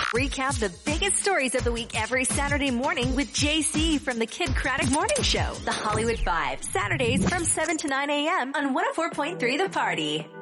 Recap the biggest stories of the week every Saturday morning with JC from the Kid Craddock Morning Show. The Hollywood Five. Saturdays from 7 to 9 a.m. on 104.3 The Party.